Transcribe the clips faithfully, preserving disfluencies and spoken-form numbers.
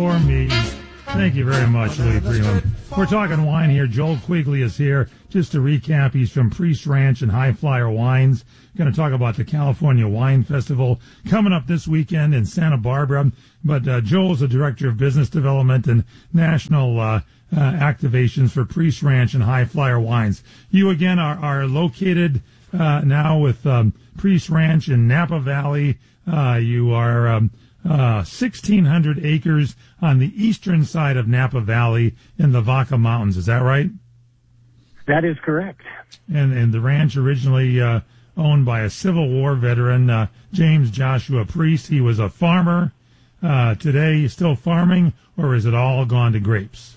for me. Thank you very much, Louis Freeman. We're talking wine here. Joel Quigley is here. Just to recap, he's from Priest Ranch and High Flyer Wines. Going to talk about the California Wine Festival coming up this weekend in Santa Barbara. But uh, Joel's the Director of Business Development and National uh, uh, Activations for Priest Ranch and High Flyer Wines. You, again, are, are located uh, now with um, Priest Ranch in Napa Valley. Uh, you are... Um, Uh, sixteen hundred acres on the eastern side of Napa Valley in the Vaca Mountains. Is that right? That is correct. And and the ranch originally uh, owned by a Civil War veteran, uh, James Joshua Priest. He was a farmer. Uh, today, he's still farming, or is it all gone to grapes?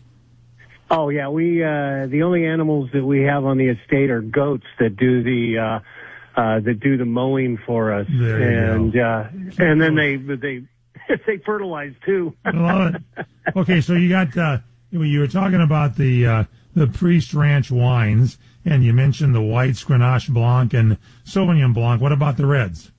Oh yeah, we uh, the only animals that we have on the estate are goats that do the. Uh, Uh, that do the mowing for us, there and uh, and then they they they fertilize too. I love it. Okay, so you got uh, you were talking about the uh, the Priest Ranch wines, and you mentioned the whites, Grenache Blanc and Sauvignon Blanc. What about the reds?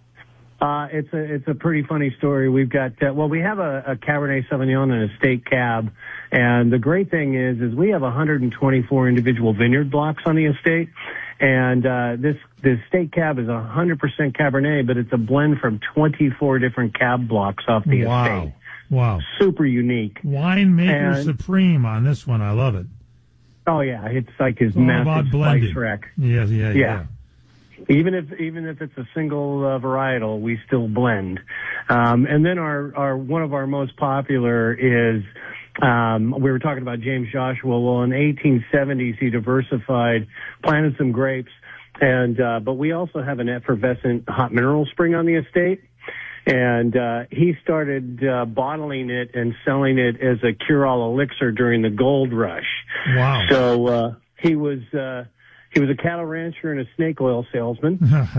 Uh, it's a it's a pretty funny story. We've got uh, well, we have a, a Cabernet Sauvignon and a State Cab, and the great thing is is we have one hundred twenty-four individual vineyard blocks on the estate. And uh, this this State Cab is one hundred percent Cabernet, but it's a blend from twenty-four different cab blocks off the wow. estate. Wow. Super unique. Winemaker and, Supreme on this one. I love it. Oh, yeah. It's like his it's all massive about blending. spice rack. Yes, yeah, yeah, yeah. Even if even if it's a single uh, varietal, we still blend. Um, and then our, our one of our most popular is... Um, we were talking about James Joshua. Well, in the eighteen seventies, he diversified, planted some grapes, and uh, but we also have an effervescent hot mineral spring on the estate, and uh, he started uh, bottling it and selling it as a cure-all elixir during the gold rush. Wow! So uh, he was uh, he was a cattle rancher and a snake oil salesman,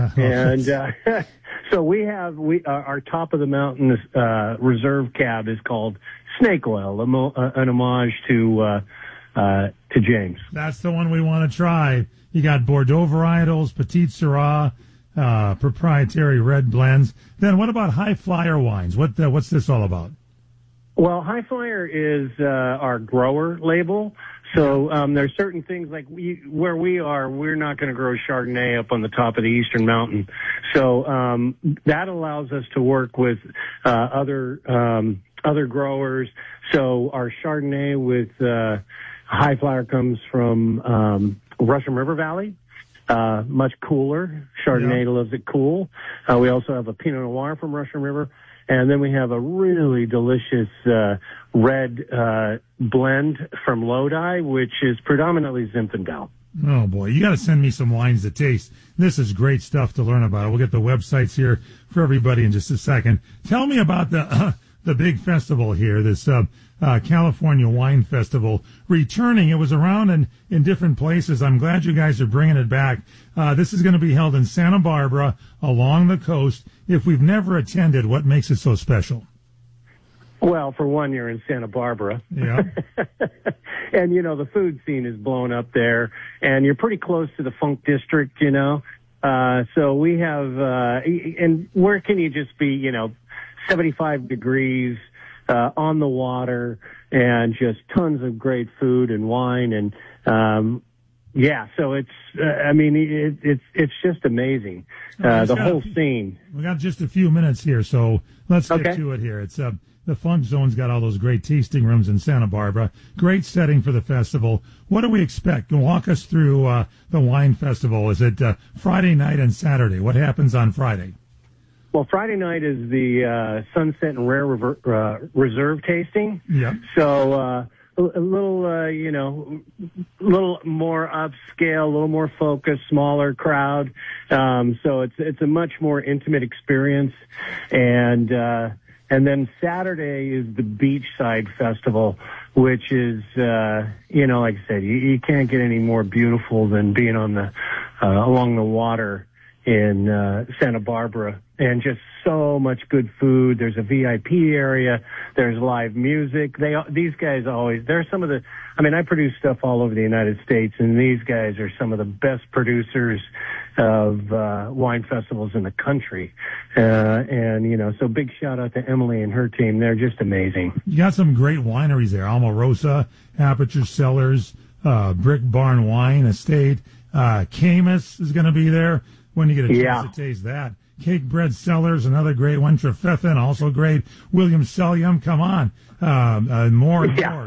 and uh, so we have we uh, our top of the mountain uh, reserve cab is called Snake Oil, a mo- uh, an homage to uh, uh, to James. That's the one we want to try. You got Bordeaux varietals, Petite Syrah, uh, proprietary red blends. Then what about High Flyer wines? What uh, what's this all about? Well, High Flyer is uh, our grower label. So um, there's certain things like we, where we are, we're not going to grow Chardonnay up on the top of the Eastern Mountain. So um, that allows us to work with uh, other um, other growers. So our Chardonnay with uh, High Flyer comes from um, Russian River Valley. Uh, much cooler. Chardonnay yeah. loves it cool. Uh, we also have a Pinot Noir from Russian River. And then we have a really delicious uh, red uh, blend from Lodi, which is predominantly Zinfandel. Oh, boy. You got to send me some wines to taste. This is great stuff to learn about. We'll get the websites here for everybody in just a second. Tell me about the uh, the big festival here, this uh, uh, California Wine Festival. Returning, it was around in, in different places. I'm glad you guys are bringing it back. Uh, this is going to be held in Santa Barbara along the coast. If we've never attended, what makes it so special? Well, for one, you're in Santa Barbara. Yeah. And, you know, the food scene is blown up there, and you're pretty close to the Funk District, you know. Uh, so we have, uh, and where can you just be, you know, seventy-five degrees, uh, on the water, and just tons of great food and wine, and, um, yeah, so it's, uh, I mean, it, it's, it's just amazing. Uh, the whole scene. We got just a few minutes here, so let's get okay. to it here. It's, uh, the Funk Zone's got all those great tasting rooms in Santa Barbara. Great setting for the festival. What do we expect? Walk us through, uh, the wine festival. Is it, uh, Friday night and Saturday? What happens on Friday? Well, Friday night is the, uh, Sunset and Rare Rever- uh, Reserve tasting. Yeah. So, uh, a little, uh, you know, a little more upscale, a little more focused, smaller crowd. Um, so it's, it's a much more intimate experience. And, uh, and then Saturday is the Beachside Festival, which is, uh, you know, like I said, you, you can't get any more beautiful than being on the, uh, along the water in, uh, Santa Barbara. And just so much good food. There's a V I P area. There's live music. They, these guys always, they're some of the, I mean, I produce stuff all over the United States, and these guys are some of the best producers of uh, wine festivals in the country. Uh, and, you know, so big shout out to Emily and her team. They're just amazing. You got some great wineries there. Almarosa, Aperture Cellars, uh, Brick Barn Wine Estate. Uh, Camus is going to be there when you get a chance Yeah. to taste that. Cake Bread Cellars, another great one. Trefethen, also great. William Sellium, come on. Um, uh, more and Yeah. more.